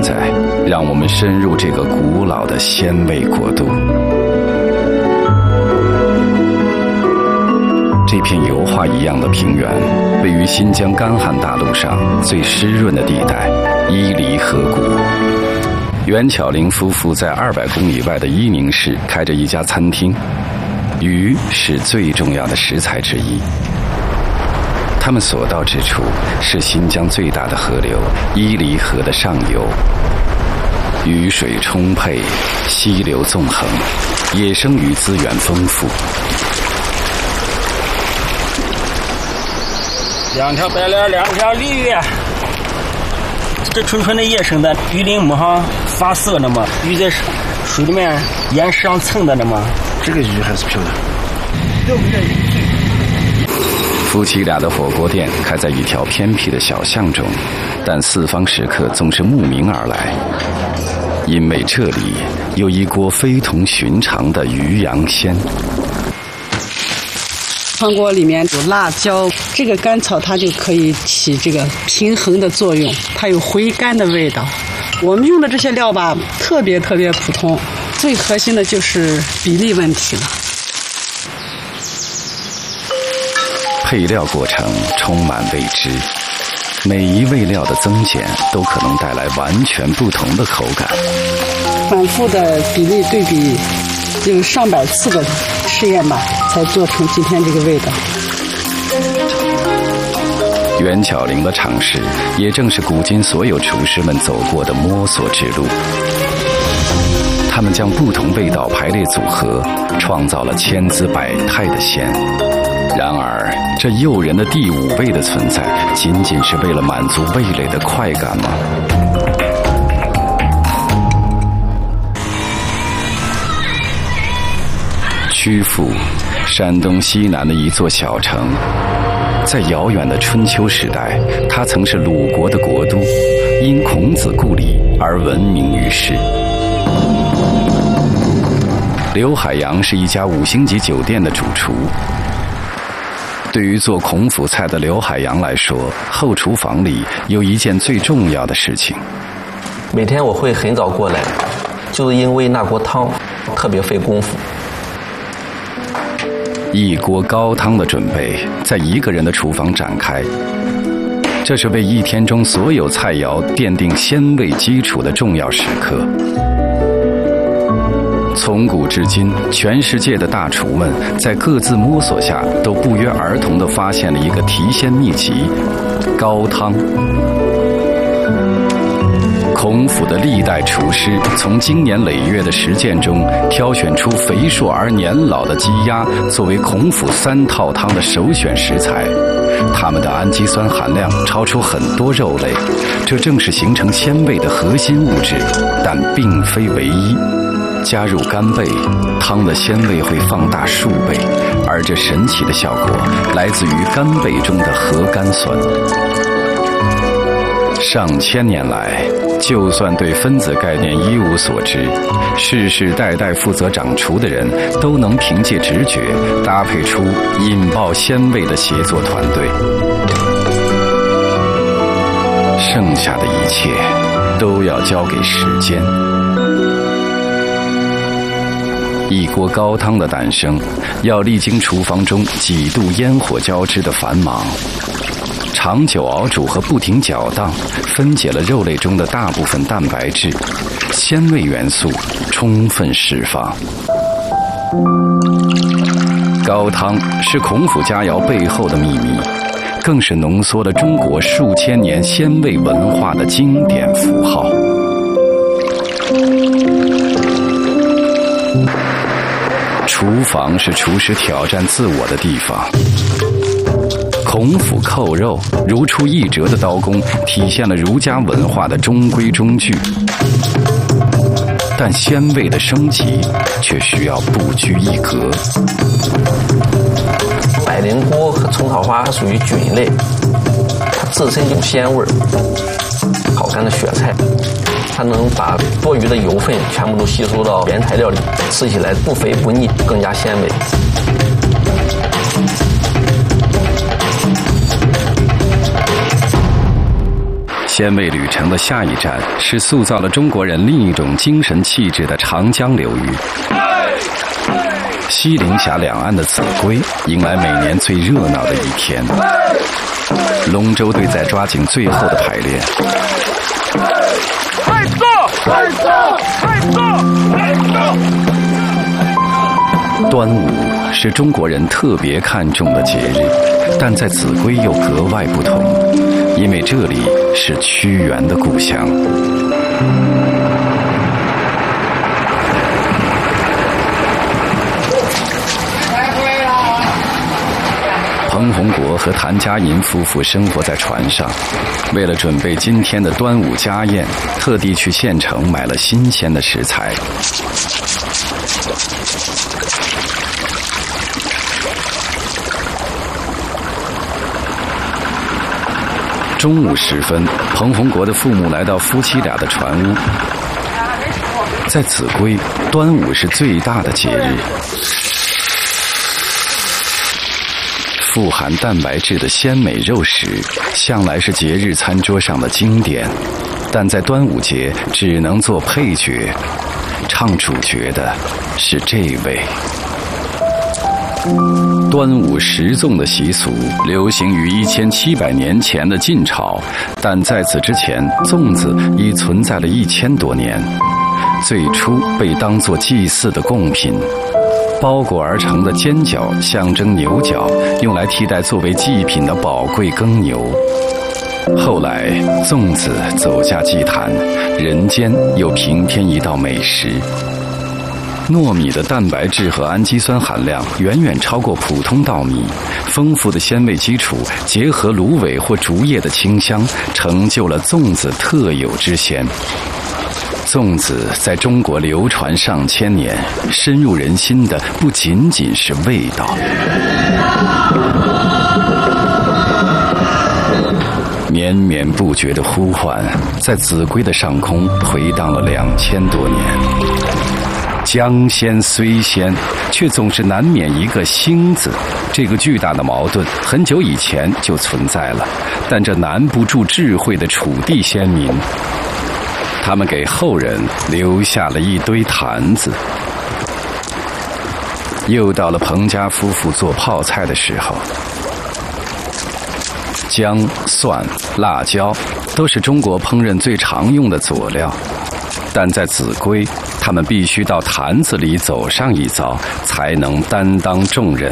在，让我们深入这个古老的鲜味国度。这片油画一样的平原，位于新疆干旱大陆上最湿润的地带伊犁河谷。袁巧玲夫妇在200公里外的伊宁市开着一家餐厅，鱼是最重要的食材之一。他们所到之处是新疆最大的河流伊犁河的上游，雨水充沛，溪流纵横，野生鱼资源丰富。 2条白鲢，2条鲤鱼，这纯的野生的鱼鳞没哈发色的嘛，鱼在水里面岩石上蹭的呢嘛。 这个鱼还是漂亮。 夫妻俩的火锅店开在一条偏僻的小巷中，但四方食客总是慕名而来，因为这里有一锅非同寻常的鱼羊鲜。 汤锅里面有辣椒，这个甘草它就可以起这个平衡的作用，它有回甘的味道。我们用的这些料吧，特别普通，最核心的就是比例问题了。 配料过程充满未知，每一味料的增减都可能带来完全不同的口感。 反复的比例对比，有上百次的试验吧，才做成今天这个味道。 袁巧玲的尝试，也正是古今所有厨师们走过的摸索之路。他们将不同味道排列组合，创造了千姿百态的鲜。然而，这诱人的第5味的存在，仅仅是为了满足味蕾的快感吗？曲阜，山东西南的一座小城，在遥远的春秋时代，它曾是鲁国的国都，因孔子故里而闻名于世。刘海洋是一家5星级酒店的主厨。对于做孔府菜的刘海洋来说，后厨房里有一件最重要的事情。 每天我会很早过来，就是因为那锅汤特别费功夫。 一锅高汤的准备在一个人的厨房展开，这是为一天中所有菜肴奠定鲜味基础的重要时刻。从古至今，全世界的大厨们在各自摸索下，都不约而同地发现了一个提鲜秘籍——高汤。孔府的历代厨师从经年累月的实践中，挑选出肥硕而年老的鸡鸭作为孔府3套汤的首选食材。它们的氨基酸含量超出很多肉类，这正是形成鲜味的核心物质，但并非唯一。加入干贝，汤的鲜味会放大数倍，而这神奇的效果来自于干贝中的核苷酸。上千年来，就算对分子概念一无所知，世世代代负责掌厨的人都能凭借直觉搭配出引爆鲜味的协作团队。剩下的一切都要交给时间。一锅高汤的诞生，要历经厨房中几度烟火交织的繁忙。长久熬煮和不停搅荡，分解了肉类中的大部分蛋白质，鲜味元素充分释放。高汤是孔府佳肴背后的秘密，更是浓缩了中国数千年鲜味文化的经典符号。厨房是厨师挑战自我的地方。孔府扣肉如出一辙的刀工，体现了儒家文化的中规中矩。但鲜味的升级却需要不拘一格。 百灵菇和虫草花它属于菌类，它自身有鲜味儿。好看的雪菜，它能把多余的油分全部都吸收到原材料里，吃起来不肥不腻，更加鲜美。 鲜味旅程的下一站是塑造了中国人另一种精神气质的长江流域。西陵峡两岸的秭归迎来每年最热闹的一天。龙舟队在抓紧最后的排练。 快走！快走！快走！快走！ 端午是中国人特别看重的节日，但在秭归又格外不同，因为这里是屈原的故乡。彭洪国和谭佳银夫妇生活在船上，为了准备今天的端午家宴，特地去县城买了新鲜的食材。中午时分，彭洪国的父母来到夫妻俩的船屋。在秭归，端午是最大的节日。富含蛋白质的鲜美肉食，向来是节日餐桌上的经典，但在端午节只能做配角，唱主角的是这位。端午食粽的习俗流行于1700年前的晋朝，但在此之前，粽子已存在了1000多年。最初被当作祭祀的贡品，包裹而成的尖角象征牛角，用来替代作为祭品的宝贵耕牛。后来，粽子走下祭坛，人间又平添一道美食。糯米的蛋白质和氨基酸含量远远超过普通稻米，丰富的鲜味基础结合芦苇或竹叶的清香，成就了粽子特有之鲜。粽子在中国流传上千年，深入人心的不仅仅是味道。绵绵不绝的呼唤，在秭归的上空回荡了2000多年。江鲜虽鲜，却总是难免一个兴字。这个巨大的矛盾很久以前就存在了，但这难不住智慧的楚地先民。他们给后人留下了一堆坛子。又到了彭家夫妇做泡菜的时候。姜、蒜、辣椒都是中国烹饪最常用的佐料，但在秭归，他们必须到坛子里走上一遭，才能担当重任。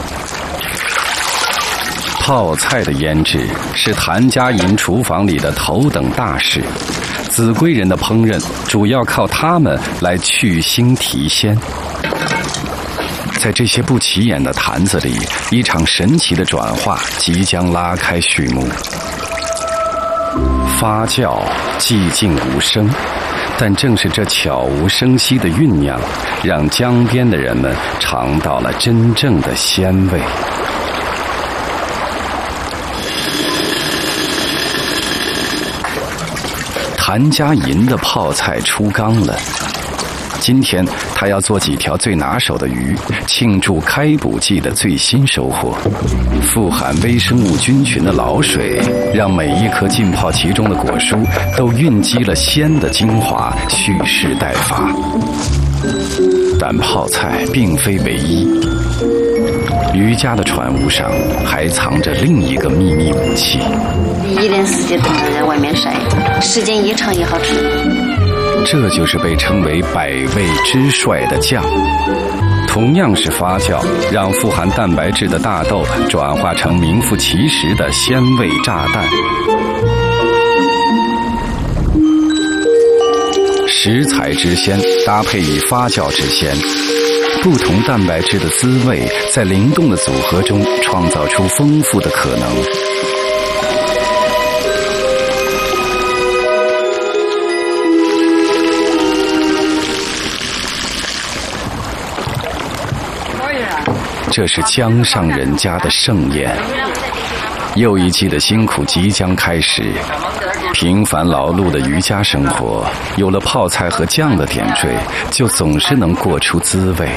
泡菜的腌制是谭家营厨房里的头等大事，秭归人的烹饪主要靠他们来去腥提鲜。在这些不起眼的坛子里，一场神奇的转化即将拉开序幕。发酵寂静无声，但正是这悄无声息的酝酿，让江边的人们尝到了真正的鲜味。谭家银的泡菜出缸了，今天他要做几条最拿手的鱼，庆祝开捕季的最新收获。富含微生物菌群的老水，让每一颗浸泡其中的果蔬都蕴积了鲜的精华，蓄势待发。但泡菜并非唯一，渔家的船坞上还藏着另一个秘密武器。 1年4季都能在外面晒，时间一长也好吃。 这就是被称为百味之帅的酱。同样是发酵，让富含蛋白质的大豆转化成名副其实的鲜味炸弹。食材之鲜搭配以发酵之鲜，不同蛋白质的滋味在灵动的组合中创造出丰富的可能。这是江上人家的盛宴，又一季的辛苦即将开始。平凡劳碌的渔家生活，有了泡菜和酱的点缀，就总是能过出滋味。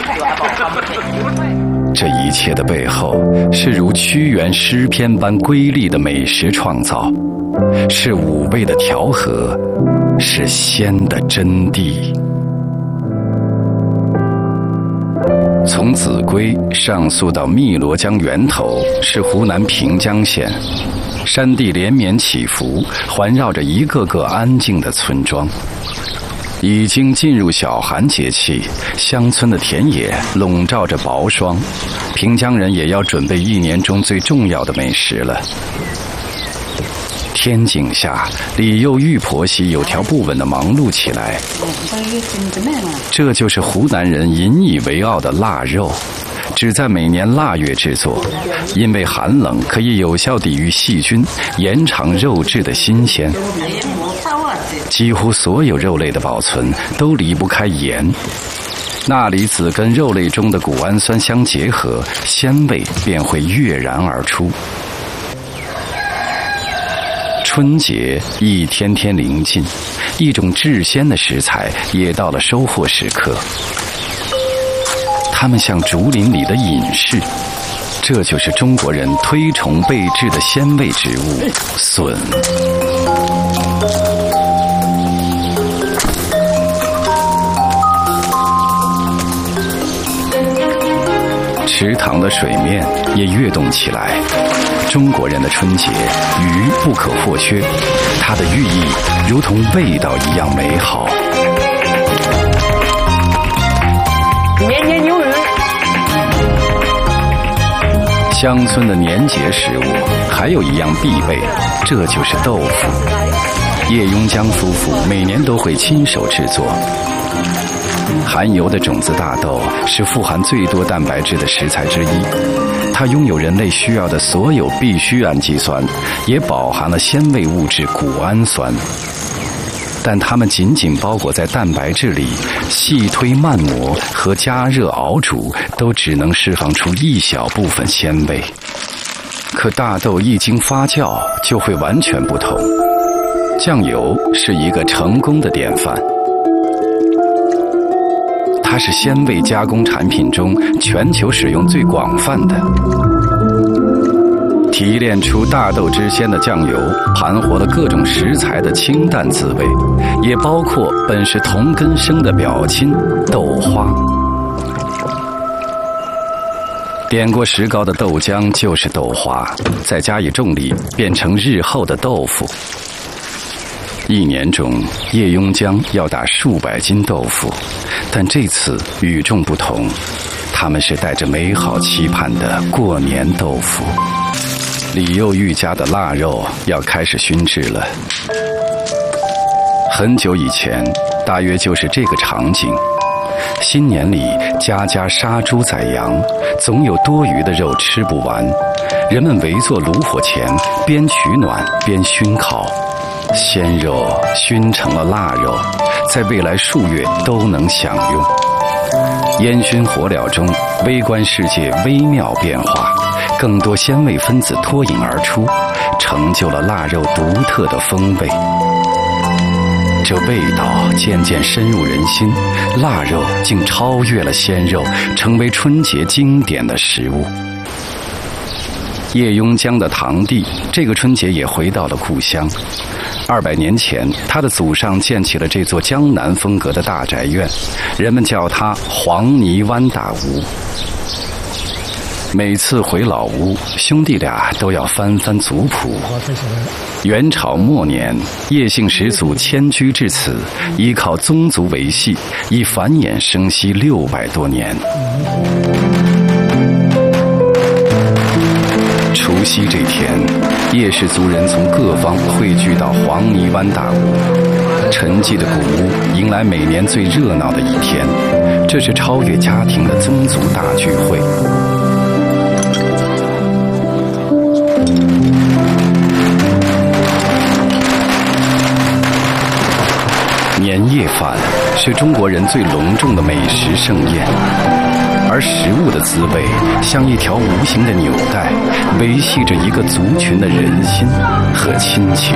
这一切的背后，是如屈原诗篇般瑰丽的美食创造。 是五味的调和，是鲜的真谛。从秭归上溯到汨罗江源头是湖南平江县，山地连绵起伏，环绕着一个个安静的村庄。已经进入小寒节气，乡村的田野笼罩着薄霜，平江人也要准备一年中最重要的美食了。天井下，李幼玉婆媳有条不紊地忙碌起来。这就是湖南人引以为傲的腊肉，只在每年腊月制作，因为寒冷可以有效抵御细菌，延长肉质的新鲜。几乎所有肉类的保存都离不开盐，钠离子跟肉类中的谷氨酸相结合，鲜味便会跃然而出。春节一天天临近，一种制鲜的食材也到了收获时刻。它们像竹林里的隐士，这就是中国人推崇备至的鲜味植物笋。池塘的水面也跃动起来。中国人的春节，鱼不可或缺，它的寓意如同味道一样美好。 年年有余。 乡村的年节食物还有一样必备，这就是豆腐。叶雍江夫妇每年都会亲手制作。含油的种子大豆是富含最多蛋白质的食材之一，它拥有人类需要的所有必需氨基酸，也饱含了鲜味物质谷氨酸。但它们紧紧包裹在蛋白质里，细推慢磨和加热熬煮都只能释放出一小部分鲜味。可大豆一经发酵就会完全不同。酱油是一个成功的典范。它是鲜味加工产品中全球使用最广泛的。提炼出大豆之鲜的酱油，盘活了各种食材的清淡滋味，也包括本是同根生的表亲豆花。点过石膏的豆浆就是豆花，再加以重力，变成日后的豆腐。一年中，叶雍江要打数百斤豆腐，但这次与众不同，他们是带着美好期盼的过年豆腐。李幼玉家的腊肉要开始熏制了。很久以前，大约就是这个场景。新年里，家家杀猪宰羊，总有多余的肉吃不完，人们围坐炉火前，边取暖边熏烤。鲜肉熏成了腊肉，在未来数月都能享用。烟熏火燎中，微观世界微妙变化，更多鲜味分子脱颖而出，成就了腊肉独特的风味。这味道渐渐深入人心，腊肉竟超越了鲜肉，成为春节经典的食物。叶雍江的堂弟这个春节也回到了故乡。200年前，他的祖上建起了这座江南风格的大宅院，人们叫它黄泥湾大屋。每次回老屋，兄弟俩都要翻翻族谱。元朝末年，叶姓始祖迁居至此，依靠宗族维系，已繁衍生息600多年。除夕这天，叶氏族人从各方汇聚到黄泥湾大屋，沉寂的古屋迎来每年最热闹的一天。这是超越家庭的宗族大聚会。年夜饭是中国人最隆重的美食盛宴，而食物的滋味像一条无形的纽带，维系着一个族群的人心和亲情。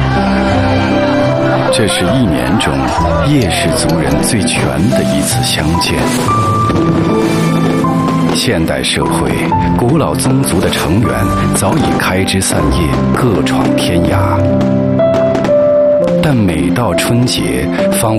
这是一年中叶氏族人最全的一次相见。 现代社会，古老宗族的成员早已开枝散叶，各闯天涯。但每到春节，仿